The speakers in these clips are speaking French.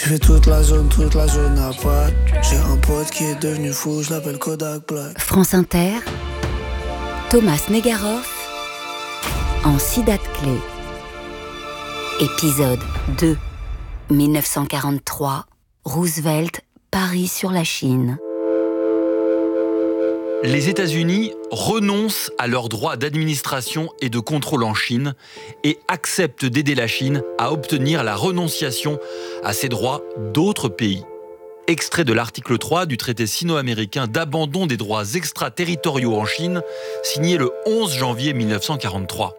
fais toute la zone à poil. J'ai un pote qui est devenu fou, je l'appelle Kodak Black. France Inter, Thomas Negaroff en 6 dates clés. Épisode 2, 1943, Roosevelt, Paris sur la Chine. Les États-Unis renoncent à leurs droits d'administration et de contrôle en Chine et acceptent d'aider la Chine à obtenir la renonciation à ses droits d'autres pays. Extrait de l'article 3 du traité sino-américain d'abandon des droits extraterritoriaux en Chine, signé le 11 janvier 1943.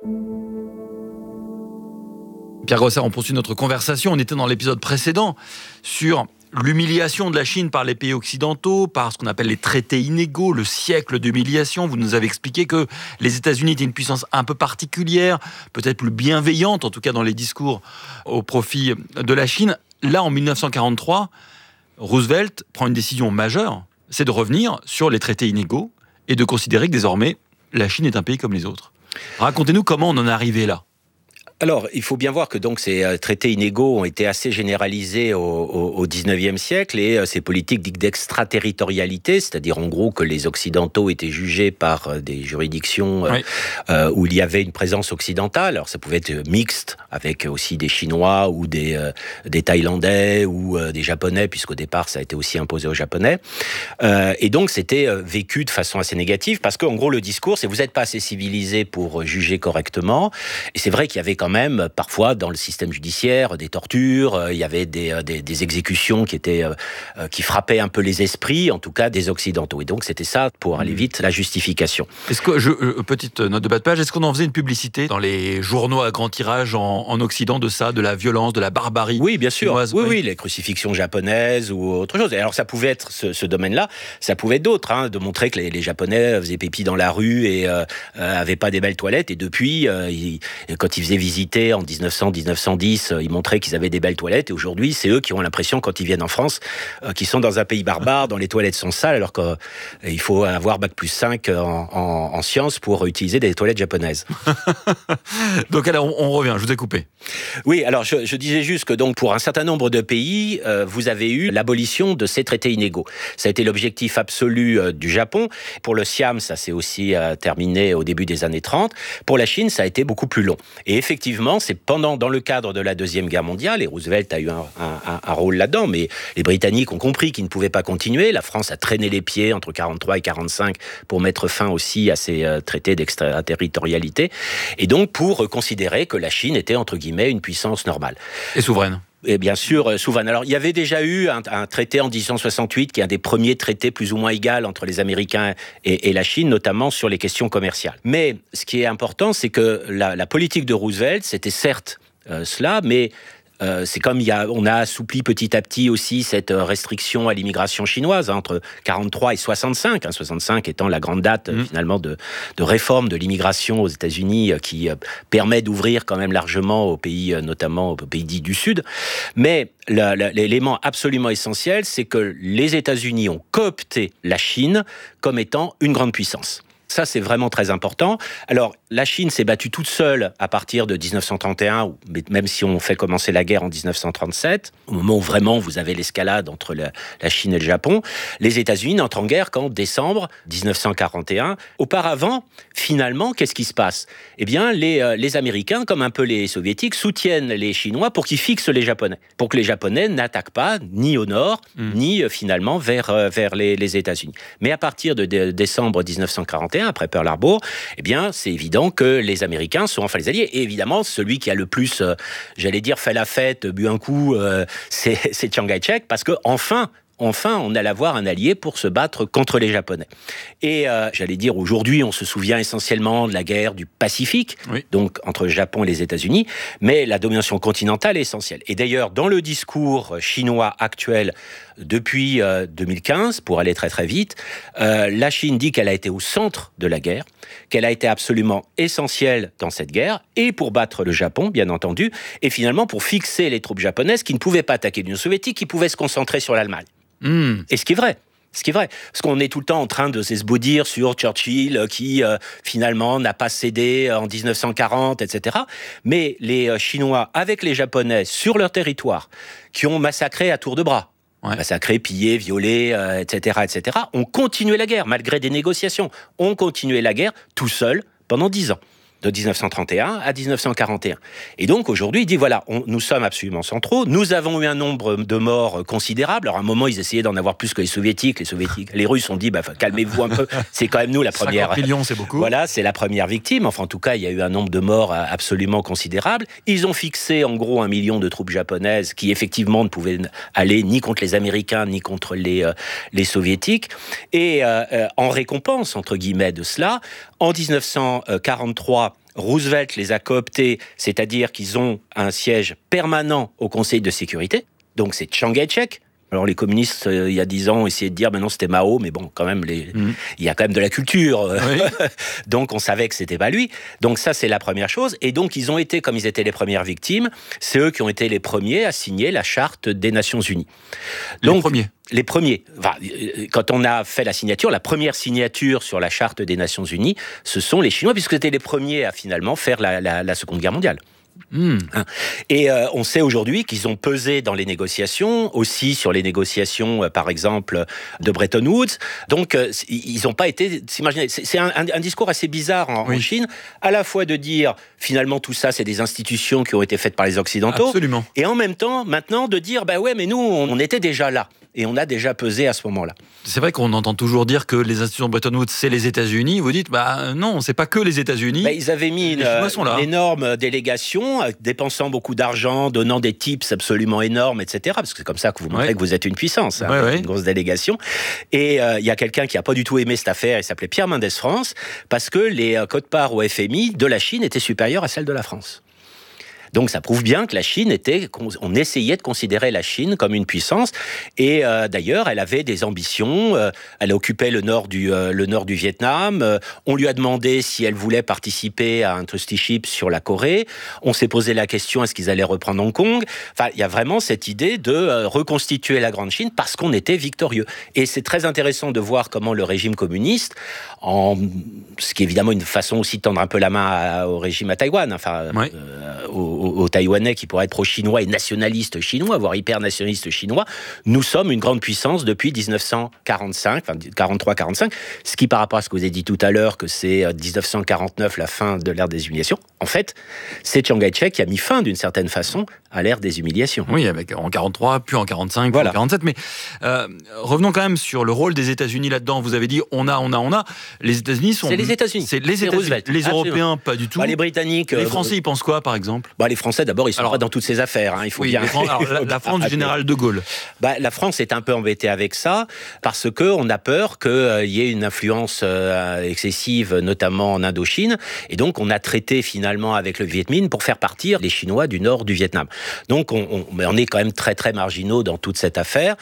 Pierre Grosser, on poursuit notre conversation. On était dans l'épisode précédent sur l'humiliation de la Chine par les pays occidentaux, par ce qu'on appelle les traités inégaux, le siècle d'humiliation. Vous nous avez expliqué que les États-Unis étaient une puissance un peu particulière, peut-être plus bienveillante, en tout cas dans les discours au profit de la Chine. Là, en 1943, Roosevelt prend une décision majeure, c'est de revenir sur les traités inégaux et de considérer que désormais, la Chine est un pays comme les autres. Racontez-nous comment on en est arrivé là. Alors, il faut bien voir que donc ces traités inégaux ont été assez généralisés au XIXe siècle et ces politiques dites d'extraterritorialité, c'est-à-dire en gros que les Occidentaux étaient jugés par des juridictions où il y avait une présence occidentale. Alors ça pouvait être mixte avec aussi des Chinois ou des Thaïlandais ou des Japonais, puisqu'au départ ça a été aussi imposé aux Japonais. Et donc c'était vécu de façon assez négative parce qu'en gros le discours c'est vous n'êtes pas assez civilisés pour juger correctement. Et c'est vrai qu'il y avait quand même parfois dans le système judiciaire des tortures, il y avait des exécutions qui frappaient un peu les esprits, en tout cas des Occidentaux. Et donc c'était ça, pour aller vite, la justification. Est-ce que, petite note de bas de page, est-ce qu'on en faisait une publicité dans les journaux à grand tirage en Occident de ça, de la violence, de la barbarie? Oui, bien sûr. Chinoise, oui, les crucifixions japonaises ou autre chose. Et alors ça pouvait être ce domaine-là, ça pouvait être d'autres, de montrer que les Japonais faisaient pipi dans la rue et avaient pas des belles toilettes. Et depuis, quand ils faisaient visiter en 1910, ils montraient qu'ils avaient des belles toilettes. Et aujourd'hui, c'est eux qui ont l'impression, quand ils viennent en France, qu'ils sont dans un pays barbare, dont les toilettes sont sales, alors qu'il faut avoir bac+5 en sciences pour utiliser des toilettes japonaises. Donc alors, on revient, je vous ai coupé. Oui, alors je disais juste que donc pour un certain nombre de pays, vous avez eu l'abolition de ces traités inégaux. Ça a été l'objectif absolu du Japon. Pour le Siam, ça s'est aussi terminé au début des années 30. Pour la Chine, ça a été beaucoup plus long. Et effectivement, c'est dans le cadre de la Deuxième Guerre mondiale, et Roosevelt a eu un rôle là-dedans, mais les Britanniques ont compris qu'ils ne pouvaient pas continuer. La France a traîné les pieds entre 43 et 45 pour mettre fin aussi à ces traités d'extraterritorialité, et donc pour considérer que la Chine était, entre guillemets, une puissance normale. Et souveraine. Et bien sûr, souveraine. Alors, il y avait déjà eu un traité en 1868 qui est un des premiers traités plus ou moins égaux entre les Américains et la Chine, notamment sur les questions commerciales. Mais ce qui est important, c'est que la politique de Roosevelt, c'était certes cela, mais c'est comme on a assoupli petit à petit aussi cette restriction à l'immigration chinoise entre 43 et 65, 65 étant la grande date finalement de réforme de l'immigration aux États-Unis qui permet d'ouvrir quand même largement aux pays, notamment aux pays dits du Sud. Mais l'élément absolument essentiel, c'est que les États-Unis ont coopté la Chine comme étant une grande puissance. Ça, c'est vraiment très important. Alors, la Chine s'est battue toute seule à partir de 1931, même si on fait commencer la guerre en 1937, au moment où vraiment vous avez l'escalade entre la Chine et le Japon. Les États-Unis n'entrent en guerre qu'en décembre 1941. Auparavant, finalement, qu'est-ce qui se passe ? Eh bien, les Américains, comme un peu les Soviétiques, soutiennent les Chinois pour qu'ils fixent les Japonais, pour que les Japonais n'attaquent pas ni au nord, ni finalement vers les États-Unis. Mais à partir de décembre 1941, après Pearl Harbor, eh bien, c'est évident que les Américains sont enfin les alliés. Et évidemment, celui qui a le plus, fait la fête, bu un coup, c'est Chiang Kai-shek, parce que enfin, on allait avoir un allié pour se battre contre les Japonais. Et aujourd'hui, on se souvient essentiellement de la guerre du Pacifique, donc entre le Japon et les États-Unis, mais la domination continentale est essentielle. Et d'ailleurs, dans le discours chinois actuel, depuis 2015, pour aller très très vite, la Chine dit qu'elle a été au centre de la guerre, qu'elle a été absolument essentielle dans cette guerre, et pour battre le Japon, bien entendu, et finalement pour fixer les troupes japonaises qui ne pouvaient pas attaquer l'Union soviétique, qui pouvaient se concentrer sur l'Allemagne. Et ce qui est vrai. Ce qui est vrai, parce qu'on est tout le temps en train de s'esbaudir sur Churchill qui finalement n'a pas cédé en 1940, etc. Mais les Chinois, avec les Japonais, sur leur territoire, qui ont massacré à tour de bras, massacré, pillé, violé, etc., ont continué la guerre, malgré des négociations. On continué la guerre tout seul pendant 10 ans. De 1931 à 1941. Et donc, aujourd'hui, il dit, voilà, nous sommes absolument centraux. Nous avons eu un nombre de morts considérable. Alors, à un moment, ils essayaient d'en avoir plus que les Soviétiques. Les Russes ont dit, calmez-vous un peu. C'est quand même nous la première. 50 millions, c'est beaucoup. Voilà, c'est la première victime. Enfin, en tout cas, il y a eu un nombre de morts absolument considérable. Ils ont fixé, en gros, 1 million de troupes japonaises qui, effectivement, ne pouvaient aller ni contre les Américains, ni contre les Soviétiques. Et en récompense, entre guillemets, de cela, en 1943, Roosevelt les a cooptés, c'est-à-dire qu'ils ont un siège permanent au Conseil de sécurité. Donc c'est Chiang Kai-shek. Alors les communistes, il y a 10 ans, ont essayé de dire, non, c'était Mao, mais bon, quand même, il y a quand même de la culture. Oui. Donc on savait que c'était pas lui. Donc ça, c'est la première chose. Et donc ils ont été, comme ils étaient les premières victimes, c'est eux qui ont été les premiers à signer la Charte des Nations Unies. Donc, les premiers. Enfin, quand on a fait la signature, la première signature sur la Charte des Nations Unies, ce sont les Chinois, puisque c'était les premiers à finalement faire la Seconde Guerre mondiale. Et on sait aujourd'hui qu'ils ont pesé dans les négociations, aussi sur les négociations, par exemple, de Bretton Woods. Donc, ils n'ont pas été... C'est un discours assez bizarre en Chine, à la fois de dire, finalement, tout ça, c'est des institutions qui ont été faites par les Occidentaux. Absolument. Et en même temps, maintenant, de dire, mais nous, on était déjà là. Et on a déjà pesé à ce moment-là. C'est vrai qu'on entend toujours dire que les institutions de Bretton Woods, c'est les États-Unis. Vous dites, non, c'est pas que les États-Unis. Ils avaient mis une énorme délégation, dépensant beaucoup d'argent, donnant des tips absolument énormes, etc. Parce que c'est comme ça que vous montrez que vous êtes une puissance, une grosse délégation. Et il y a quelqu'un qui n'a pas du tout aimé cette affaire, il s'appelait Pierre Mendès France, parce que les quotes-parts au FMI de la Chine étaient supérieures à celles de la France. Donc ça prouve bien que la Chine on essayait de considérer la Chine comme une puissance. Et d'ailleurs, elle avait des ambitions. Elle occupait le nord du Vietnam. On lui a demandé si elle voulait participer à un trusteeship sur la Corée. On s'est posé la question, est-ce qu'ils allaient reprendre Hong Kong ? Enfin, il y a vraiment cette idée de reconstituer la Grande Chine parce qu'on était victorieux. Et c'est très intéressant de voir comment le régime communiste, ce qui est évidemment une façon aussi de tendre un peu la main au régime à Taïwan, aux Taïwanais qui pourraient être pro-chinois et nationalistes chinois, voire hyper-nationalistes chinois, nous sommes une grande puissance depuis 1945, 43-45, ce qui par rapport à ce que vous avez dit tout à l'heure, que c'est 1949, la fin de l'ère des humiliations, en fait, c'est Chiang Kai-shek qui a mis fin d'une certaine façon à l'ère des humiliations. Oui, en 43, puis en 45, puis en 47, mais revenons quand même sur le rôle des États-Unis là-dedans. Vous avez dit, on a. Les États-Unis sont... C'est les États-Unis. C'est les États-Unis. Les Européens, pas du tout. Les Britanniques... Les Français, ils pensent quoi, par exemple ? Les Français, d'abord, ils sont pas dans toutes ces affaires. Il faut bien... la France du général de Gaulle. La France est un peu embêtée avec ça, parce qu'on a peur qu'il y ait une influence excessive, notamment en Indochine, et donc on a traité finalement avec le Viet Minh pour faire partir les Chinois du nord du Vietnam. Donc on est quand même très très marginaux dans toute cette affaire.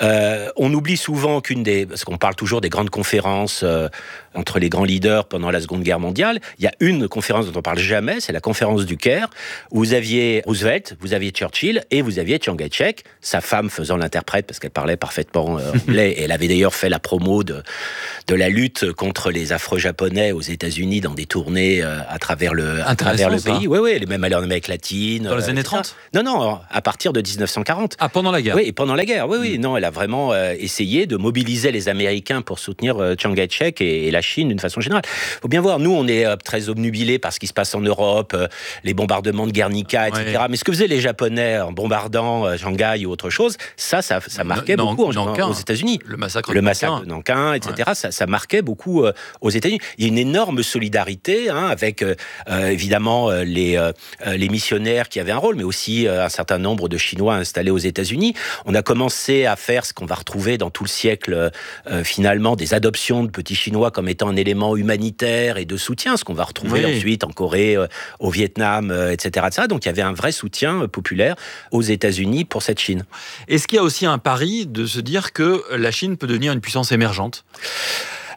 On oublie souvent parce qu'on parle toujours des grandes conférences entre les grands leaders pendant la Seconde Guerre mondiale, il y a une conférence dont on parle jamais, c'est la conférence du Caire, où vous aviez Roosevelt, vous aviez Churchill et vous aviez Chiang Kai-shek, sa femme faisant l'interprète parce qu'elle parlait parfaitement anglais et elle avait d'ailleurs fait la promo de la lutte contre les affreux japonais aux États-Unis dans des tournées à travers le pays. Oui, elle est même allée en Amérique latine. Dans les années 30 ? Non, à partir de 1940. Ah, pendant la guerre ? Oui, pendant la guerre, oui. Non, elle a vraiment essayé de mobiliser les Américains pour soutenir Chiang Kai-shek et la Chine d'une façon générale. Il faut bien voir, nous, on est très obnubilés par ce qui se passe en Europe, les bombardements de Guernica, etc. Ouais. Mais ce que faisaient les Japonais en bombardant Shanghai ou autre chose, ça marquait beaucoup aux États-Unis. Le massacre de Nankin, etc. Ouais. Ça marquait beaucoup aux États-Unis. Il y a une énorme solidarité avec évidemment les missionnaires qui avaient un rôle, mais aussi un certain nombre de Chinois installés aux États-Unis. On a commencé à faire ce qu'on va retrouver dans tout le siècle, finalement, des adoptions de petits Chinois comme étant un élément humanitaire et de soutien, ce qu'on va retrouver ensuite en Corée, au Vietnam, etc. Donc il y avait un vrai soutien populaire aux États-Unis pour cette Chine. Est-ce qu'il y a aussi un pari de se dire que la Chine peut devenir une puissance émergente ?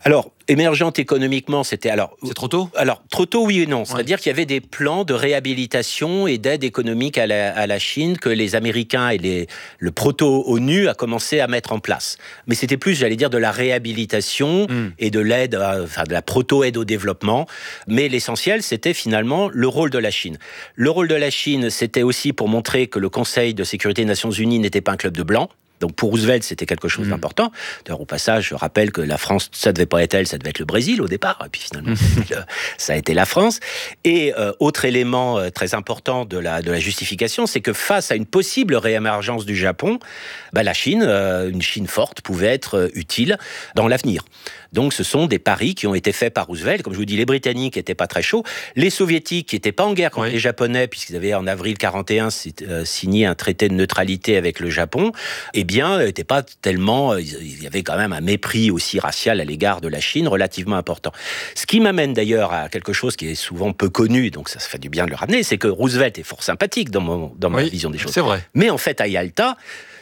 Alors, émergente économiquement, c'était... C'est trop tôt ? Alors, trop tôt, oui et non. C'est-à-dire qu'il y avait des plans de réhabilitation et d'aide économique à la Chine que les Américains et le proto-ONU a commencé à mettre en place. Mais c'était plus, j'allais dire, de la réhabilitation et de l'aide, de la proto-aide au développement. Mais l'essentiel, c'était finalement le rôle de la Chine. Le rôle de la Chine, c'était aussi pour montrer que le Conseil de sécurité des Nations Unies n'était pas un club de blancs. Donc pour Roosevelt, c'était quelque chose d'important. D'ailleurs, au passage, je rappelle que la France, ça devait pas être elle, ça devait être le Brésil au départ. Et puis finalement, ça a été la France. Et autre élément très important de la justification, c'est que face à une possible réémergence du Japon, la Chine, une Chine forte, pouvait être utile dans l'avenir. Donc ce sont des paris qui ont été faits par Roosevelt. Comme je vous dis, les Britanniques n'étaient pas très chauds. Les Soviétiques qui n'étaient pas en guerre contre les Japonais, puisqu'ils avaient en avril 41 signé un traité de neutralité avec le Japon, n'étaient pas tellement... Il y avait quand même un mépris aussi racial à l'égard de la Chine relativement important. Ce qui m'amène d'ailleurs à quelque chose qui est souvent peu connu, donc ça se fait du bien de le ramener, c'est que Roosevelt est fort sympathique dans ma vision des choses. C'est vrai. Mais en fait, à Yalta,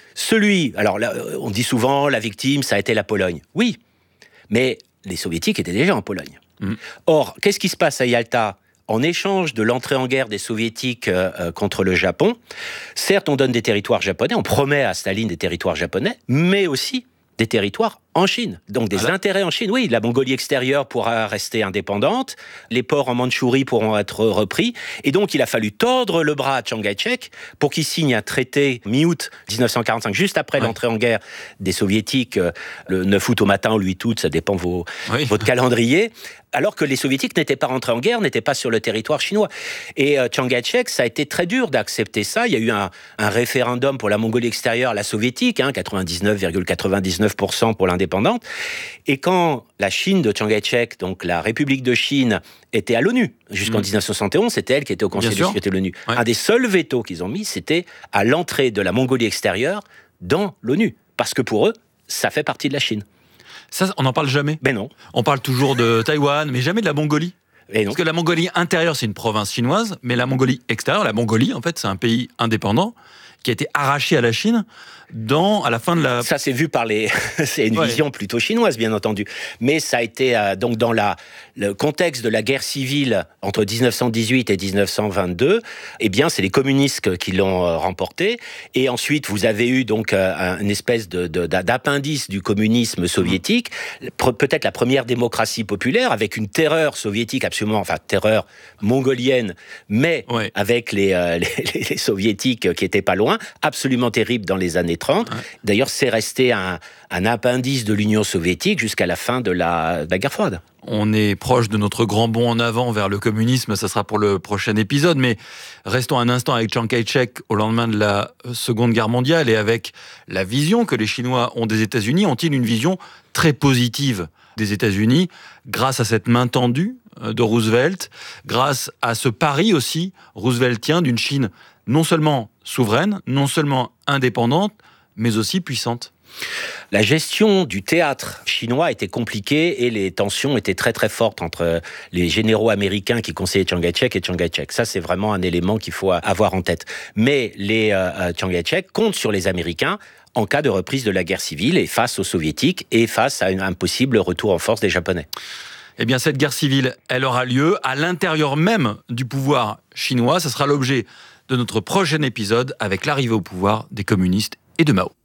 alors là, on dit souvent, la victime, ça a été la Pologne. Oui, mais les Soviétiques étaient déjà en Pologne. Or, qu'est-ce qui se passe à Yalta ? En échange de l'entrée en guerre des Soviétiques contre le Japon, certes, on donne des territoires japonais, on promet à Staline des territoires japonais, mais aussi des territoires en Chine, donc des intérêts en Chine. Oui, la Mongolie extérieure pourra rester indépendante, les ports en Mandchourie pourront être repris, et donc il a fallu tordre le bras à Chiang Kai-shek pour qu'il signe un traité mi-août 1945, juste après l'entrée en guerre des Soviétiques, le 9 août au matin ou le 8 août, ça dépend votre calendrier, alors que les Soviétiques n'étaient pas rentrés en guerre, n'étaient pas sur le territoire chinois. Et Chiang Kai-shek, ça a été très dur d'accepter ça. Il y a eu un référendum pour la Mongolie extérieure, la soviétique, 99,99% pour l'indépendance. Et quand la Chine de Chiang Kai-shek, donc la République de Chine, était à l'ONU, jusqu'en 1971, c'était elle qui était au Conseil de sécurité de l'ONU. Un des seuls vétos qu'ils ont mis, c'était à l'entrée de la Mongolie extérieure dans l'ONU. Parce que pour eux, ça fait partie de la Chine. Ça, on n'en parle jamais. Mais non. On parle toujours de Taïwan, mais jamais de la Mongolie. Et non. Parce que la Mongolie intérieure, c'est une province chinoise, mais la Mongolie extérieure, la Mongolie, en fait, c'est un pays indépendant qui a été arraché à la Chine à la fin de la... Ça, c'est vu par c'est une vision plutôt chinoise, bien entendu. Mais ça a été, donc, dans le contexte de la guerre civile entre 1918 et 1922, c'est les communistes qui l'ont remporté. Et ensuite, vous avez eu, donc, une espèce d'appendice du communisme soviétique, peut-être la première démocratie populaire, avec une terreur soviétique absolument, terreur mongolienne, mais avec les soviétiques qui étaient pas loin, absolument terrible dans les années 30. D'ailleurs, c'est resté un appendice de l'Union soviétique jusqu'à la fin de la guerre froide. On est proche de notre grand bond en avant vers le communisme, ça sera pour le prochain épisode, mais restons un instant avec Chiang Kai-shek au lendemain de la Seconde Guerre mondiale et avec la vision que les Chinois ont des États-Unis. Ont-ils une vision très positive des États-Unis grâce à cette main tendue de Roosevelt, grâce à ce pari aussi rooseveltien d'une Chine non seulement souveraine, non seulement indépendante, mais aussi puissante? La gestion du théâtre chinois était compliquée et les tensions étaient très très fortes entre les généraux américains qui conseillaient Chiang Kai-shek et Chiang Kai-shek. Ça, c'est vraiment un élément qu'il faut avoir en tête. Mais les Chiang Kai-shek comptent sur les Américains en cas de reprise de la guerre civile et face aux Soviétiques et face à un possible retour en force des Japonais. Eh bien, cette guerre civile, elle aura lieu à l'intérieur même du pouvoir chinois. Ce sera l'objet de notre prochain épisode avec l'arrivée au pouvoir des communistes et de Mao.